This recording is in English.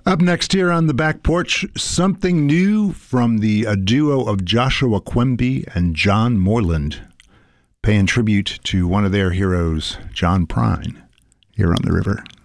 Up next here on the back porch, something new from the duo of Joshua Quimby and John Moreland, paying tribute to one of their heroes, John Prine, here on the river.